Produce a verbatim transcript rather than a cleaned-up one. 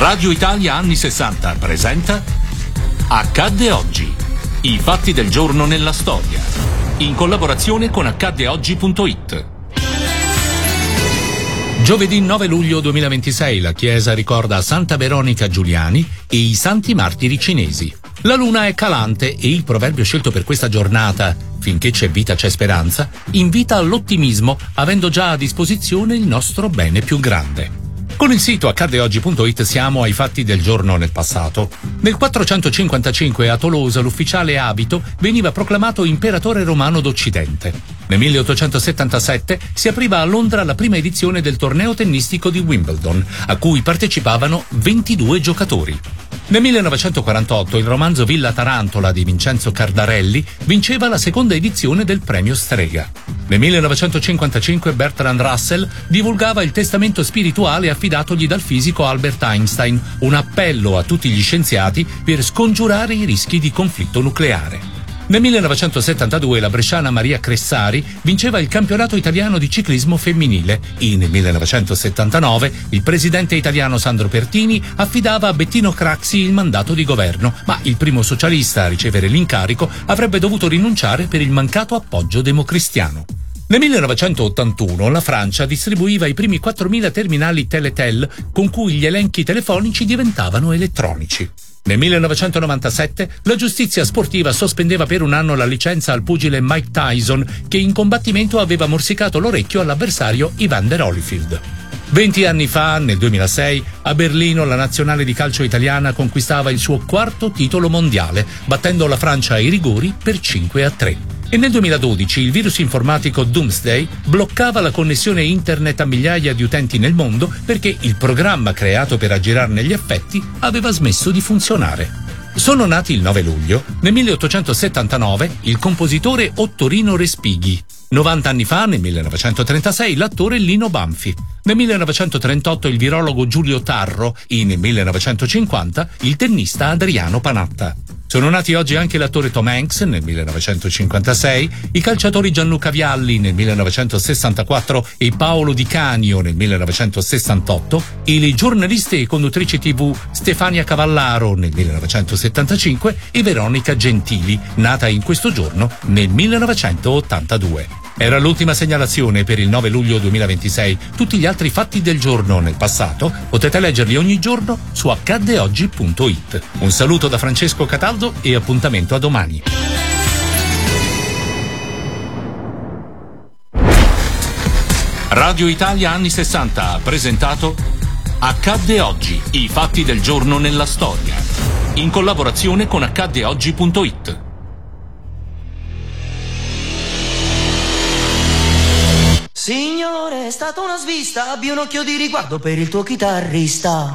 Radio Italia anni sessanta presenta Accadde oggi. I fatti del giorno nella storia. In collaborazione con accadde oggi punto it. Giovedì nove luglio duemilaventisei la Chiesa ricorda Santa Veronica Giuliani e i santi martiri cinesi. La luna è calante e il proverbio scelto per questa giornata, finché c'è vita c'è speranza, invita all'ottimismo avendo già a disposizione il nostro bene più grande. Con il sito accadde oggi punto it siamo ai fatti del giorno nel passato. Nel quattrocentocinquantacinque a Tolosa l'ufficiale abito veniva proclamato imperatore romano d'Occidente. Nel milleottocentosettantasette si apriva a Londra la prima edizione del torneo tennistico di Wimbledon, a cui partecipavano ventidue giocatori. Nel millenovecentoquarantotto il romanzo Villa Tarantola di Vincenzo Cardarelli vinceva la seconda edizione del premio Strega. Nel millenovecentocinquantacinque Bertrand Russell divulgava il testamento spirituale affidatogli dal fisico Albert Einstein, un appello a tutti gli scienziati per scongiurare i rischi di conflitto nucleare. Nel millenovecentosettantadue la bresciana Maria Cressari vinceva il campionato italiano di ciclismo femminile e nel millenovecentosettantanove il presidente italiano Sandro Pertini affidava a Bettino Craxi il mandato di governo, ma il primo socialista a ricevere l'incarico avrebbe dovuto rinunciare per il mancato appoggio democristiano. Nel millenovecentottantuno la Francia distribuiva i primi quattromila terminali Teletel con cui gli elenchi telefonici diventavano elettronici. Nel millenovecentonovantasette la giustizia sportiva sospendeva per un anno la licenza al pugile Mike Tyson, che in combattimento aveva morsicato l'orecchio all'avversario Evander Holyfield. Venti anni fa, nel duemilasei, a Berlino la nazionale di calcio italiana conquistava il suo quarto titolo mondiale, battendo la Francia ai rigori per cinque a tre. E nel duemiladodici il virus informatico Doomsday bloccava la connessione internet a migliaia di utenti nel mondo perché il programma creato per aggirarne gli effetti aveva smesso di funzionare. Sono nati il nove luglio, nel milleottocentosettantanove, il compositore Ottorino Respighi. novanta anni fa, nel millenovecentotrentasei, l'attore Lino Banfi. Nel millenovecentotrentotto il virologo Giulio Tarro e nel millenovecentocinquanta il tennista Adriano Panatta. Sono nati oggi anche l'attore Tom Hanks nel millenovecentocinquantasei, i calciatori Gianluca Vialli nel millenovecentosessantaquattro e Paolo Di Canio nel millenovecentosessantotto e le giornaliste e conduttrici tivù Stefania Cavallaro nel millenovecentosettantacinque e Veronica Gentili, nata in questo giorno nel millenovecentottantadue. Era l'ultima segnalazione per il nove luglio duemilaventisei. Tutti gli altri fatti del giorno nel passato potete leggerli ogni giorno su accadde oggi punto it. Un saluto da Francesco Cataldo e appuntamento a domani. Radio Italia anni sessanta ha presentato Accadde oggi, i fatti del giorno nella storia. In collaborazione con accadde oggi punto it. Signore, è stata una svista, abbia un occhio di riguardo per il tuo chitarrista.